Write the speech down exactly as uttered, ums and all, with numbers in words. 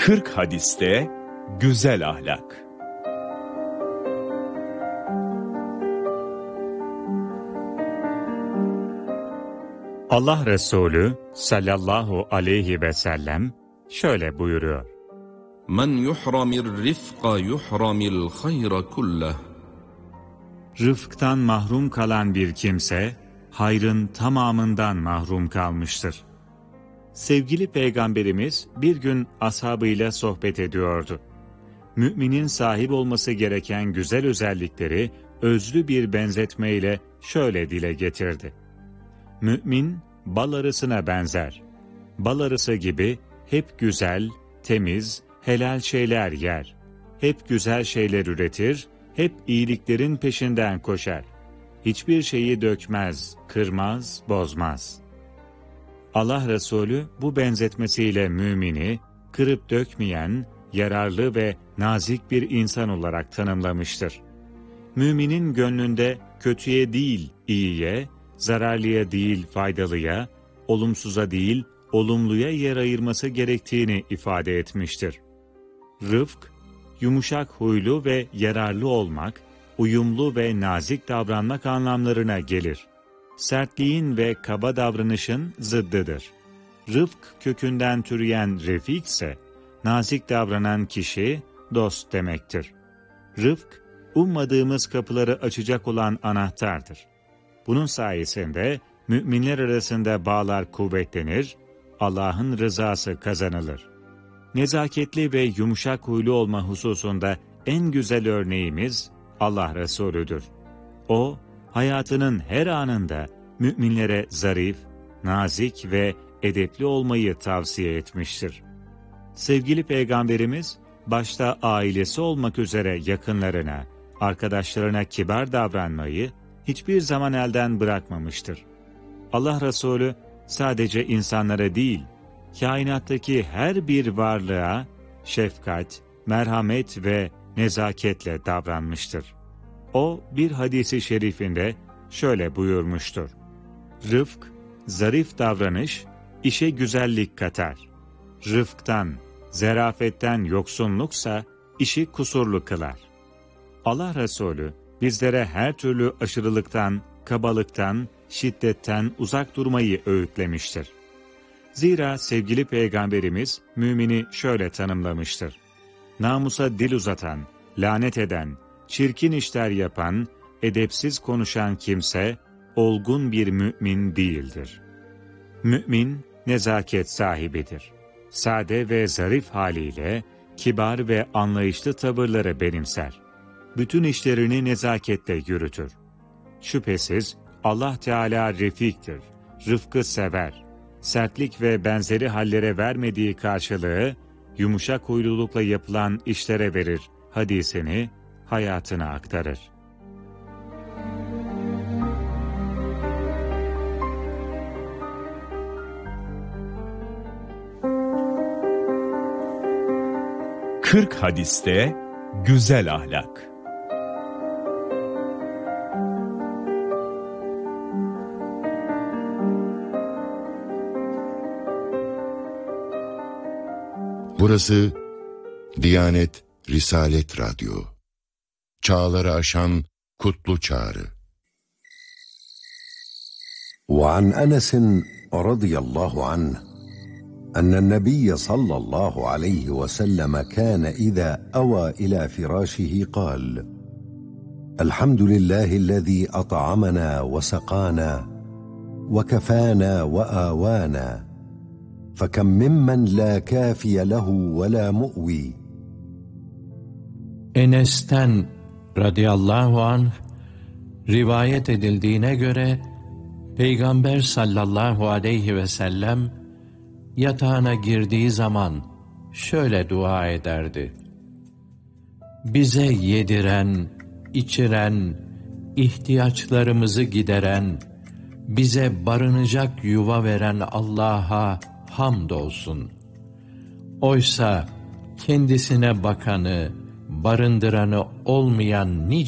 kırk hadiste güzel ahlak. Allah Resulü sallallahu aleyhi ve sellem şöyle buyuruyor: Men yuhramir rifqa yuhramil hayra kullah. Rıfktan mahrum kalan bir kimse, hayrın tamamından mahrum kalmıştır. Sevgili Peygamberimiz bir gün ashabıyla sohbet ediyordu. Müminin sahip olması gereken güzel özellikleri özlü bir benzetmeyle şöyle dile getirdi: Mümin, bal arısına benzer. Bal arısı gibi hep güzel, temiz, helal şeyler yer. Hep güzel şeyler üretir, hep iyiliklerin peşinden koşar. Hiçbir şeyi dökmez, kırmaz, bozmaz. Allah Resulü bu benzetmesiyle mümini, kırıp dökmeyen, yararlı ve nazik bir insan olarak tanımlamıştır. Müminin gönlünde kötüye değil iyiye, zararlıya değil faydalıya, olumsuza değil olumluya yer ayırması gerektiğini ifade etmiştir. Rıfk, yumuşak huylu ve yararlı olmak, uyumlu ve nazik davranmak anlamlarına gelir. Sertliğin ve kaba davranışın zıddıdır. Rıfk kökünden türeyen refik ise, nazik davranan kişi, dost demektir. Rıfk, ummadığımız kapıları açacak olan anahtardır. Bunun sayesinde müminler arasında bağlar kuvvetlenir, Allah'ın rızası kazanılır. Nezaketli ve yumuşak huylu olma hususunda en güzel örneğimiz Allah Resulü'dür. O, hayatının her anında müminlere zarif, nazik ve edepli olmayı tavsiye etmiştir. Sevgili Peygamberimiz, başta ailesi olmak üzere yakınlarına, arkadaşlarına kibar davranmayı hiçbir zaman elden bırakmamıştır. Allah Resulü sadece insanlara değil, kainattaki her bir varlığa şefkat, merhamet ve nezaketle davranmıştır. O bir hadisi şerifinde şöyle buyurmuştur: Rıfk, zarif davranış, işe güzellik katar. Rıfktan, zerafetten yoksunluksa işi kusurlu kılar. Allah Resulü bizlere her türlü aşırılıktan, kabalıktan, şiddetten uzak durmayı öğütlemiştir. Zira sevgili Peygamberimiz mümini şöyle tanımlamıştır: Namusa dil uzatan, lanet eden, çirkin işler yapan, edepsiz konuşan kimse olgun bir mümin değildir. Mümin nezaket sahibidir. Sade ve zarif haliyle kibar ve anlayışlı tavırları benimser. Bütün işlerini nezaketle yürütür. Şüphesiz Allah Teala refiktir, rıfkı sever. Sertlik ve benzeri hallere vermediği karşılığı, yumuşak huylulukla yapılan işlere verir hadisini hayatına aktarır. kırk hadiste güzel ahlak. Burası Diyanet Risalet Radyo. Çağları aşan kutlu çağrı. وعن أنس رضي الله عنه أن النبي صلى الله عليه وسلم كان إذا أوى إلى فراشه قال: الحمد لله الذي أطعمنا وسقانا وكفانا وآوانا فكم ممن لا كافي له ولا مؤوي. Enes'ten radıyallahu anh rivayet edildiğine göre Peygamber sallallahu aleyhi ve sellem yatağına girdiği zaman şöyle dua ederdi: Bize yediren, içiren, ihtiyaçlarımızı gideren, bize barınacak yuva veren Allah'a hamdolsun. Oysa kendisine bakanı, barındıranı olmayan nice